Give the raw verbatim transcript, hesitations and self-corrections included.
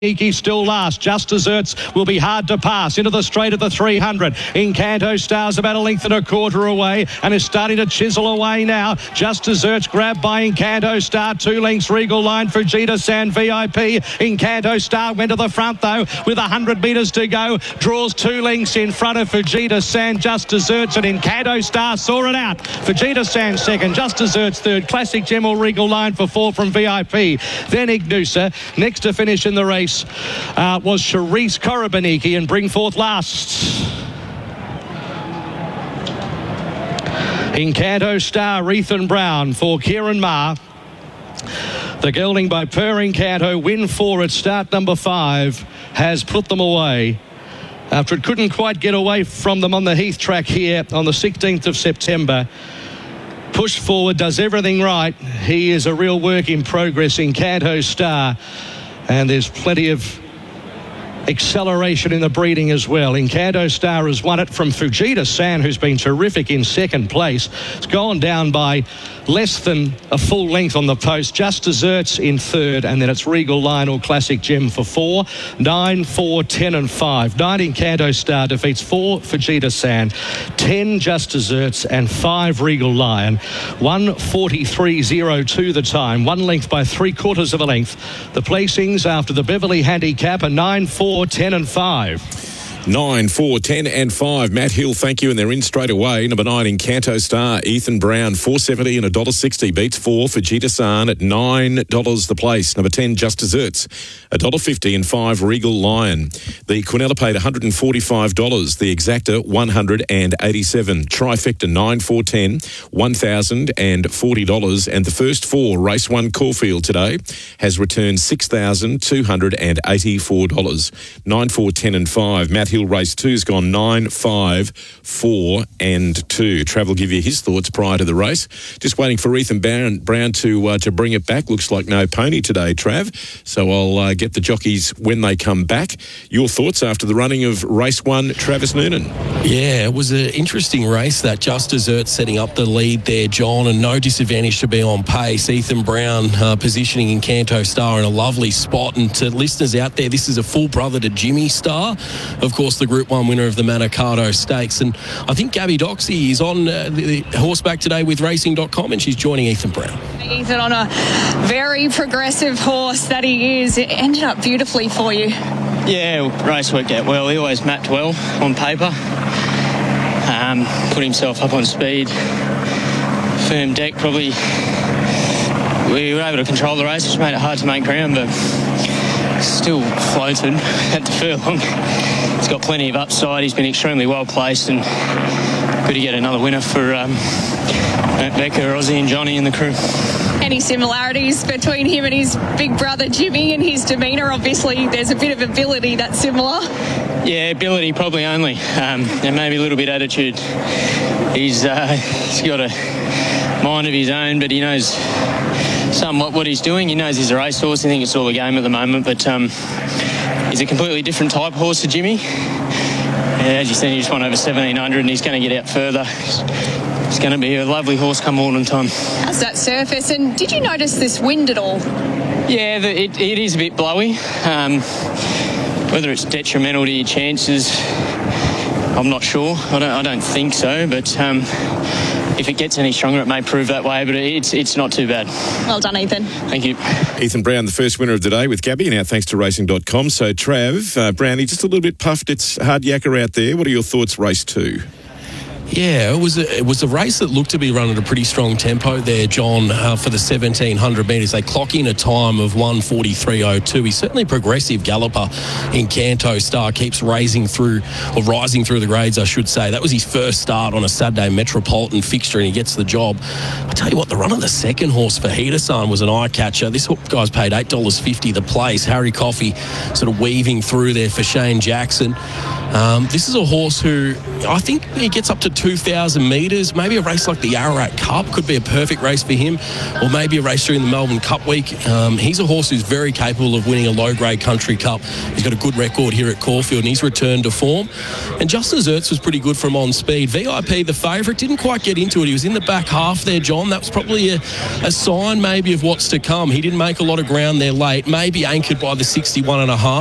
Iki still last. Just Desserts will be hard to pass into the straight of the three hundred. Encanto Star's about a length and a quarter away and is starting to chisel away now. Just Desserts grabbed by Encanto Star. Two lengths Regal Line. Fujita San V I P. Encanto Star went to the front though with one hundred metres to go. Draws two lengths in front of Fujita San. Just Desserts and Encanto Star saw it out. Fujita San second. Just Desserts third. Classic Gem or Regal Line for four from V I P. Then Ignusa. Next to finish in the race Uh, was Charisse Korobaniki and bring forth last. Encanto Star, Ethan Brown for Kieran Maher. The gelding by Per Encanto, win four at start number five, has put them away after it couldn't quite get away from them on the Heath track here on the sixteenth of September. Push forward, does everything right. He is a real work in progress, Encanto Star. And there's plenty of acceleration in the breeding as well. Encanto Star has won it from Fujita San, who's been terrific in second place. It's gone down by less than a full length on the post. Just Desserts in third, and then it's Regal Line or Classic Gem for four. Nine, four, ten and five. Nine Encanto Star defeats four Fujita San, ten Just Desserts and five Regal Lion. one forty-three oh two the time, one length by three quarters of a length. The placings after the Beverley Handicap are nine, four, ten and five. nine, four, ten and five. Matt Hill, thank you, and they're in straight away. Number nine, Encanto Star, Ethan Brown, four seventy and one dollar sixty. Beats four, Fujita San at nine dollars the place. Number ten, Just Desserts, one dollar fifty and five, Regal Lion. The Quinella paid one hundred forty-five dollars. The Exacta, one hundred eighty-seven dollars. Trifecta, nine, four, ten, one thousand forty dollars. And the first four, race one Caulfield today, has returned six thousand two hundred eighty-four dollars. nine, four, ten and five. Matt Hill race two's gone nine, five, four and two. Trav will give you his thoughts prior to the race. Just waiting for Ethan Brown, Brown to uh, to bring it back. Looks like no pony today, Trav. So I'll uh, get the jockeys when they come back. Your thoughts after the running of race one, Travis Noonan? Yeah, it was an interesting race, that. Just Desserts setting up the lead there, John, and no disadvantage to be on pace. Ethan Brown uh, positioning Encanto Star in a lovely spot. And to listeners out there, this is a full brother to Jimmy Star. Of course, the Group one winner of the Manikato Stakes. And I think Gabby Doxey is on uh, the, the horseback today with racing dot com, and she's joining Ethan Brown. Ethan on a very progressive horse that he is. It ended up beautifully for you. Yeah, race worked out well. He always mapped well on paper. Um, put himself up on speed. Firm deck, probably. We were able to control the race, which made it hard to make ground, but still floated at the furlong. He's got plenty of upside. He's been extremely well placed, and good to get another winner for um, Matt Becker, Ozzy and Johnny and the crew. Any similarities between him and his big brother Jimmy and his demeanour? Obviously, there's a bit of ability that's similar. Yeah, ability probably only, um, and maybe a little bit attitude. He's uh, he's got a mind of his own, but he knows somewhat what he's doing. He knows he's a racehorse. I think it's all a game at the moment, but um, he's a completely different type horse to Jimmy. Yeah, as you said, he just won over seventeen hundred and he's going to get out further. It's going to be a lovely horse come autumn time. How's that surface? And did you notice this wind at all? Yeah, the, it, it is a bit blowy. Um, whether it's detrimental to your chances, I'm not sure. I don't, I don't think so, but um, if it gets any stronger, it may prove that way, but it's it's not too bad. Well done, Ethan. Thank you. Ethan Brown, the first winner of the day with Gabby, now thanks to racing dot com. So, Trav, uh, Brownie, just a little bit puffed. It's hard yakka out there. What are your thoughts, race two? Yeah, it was a, it was a race that looked to be run at a pretty strong tempo there, John, uh, for the seventeen hundred metres. They clock in a time of one forty-three oh two. He's certainly a progressive galloper. Encanto Star keeps raising through, or rising through the grades, I should say. That was his first start on a Saturday Metropolitan fixture, and he gets the job. I tell you what, the run of the second horse for Hita-san was an eye-catcher. This guy's paid eight dollars fifty the place. Harry Coffey sort of weaving through there for Shane Jackson. Um, this is a horse who I think he gets up to two thousand metres. Maybe a race like the Ararat Cup could be a perfect race for him, or maybe a race during the Melbourne Cup week. Um, he's a horse who's very capable of winning a low-grade country cup. He's got a good record here at Caulfield, and he's returned to form. And Justin Zertz was pretty good from on speed. V I P, the favourite, didn't quite get into it. He was in the back half there, John. That was probably a, a sign maybe of what's to come. He didn't make a lot of ground there late, maybe anchored by the sixty-one and a half.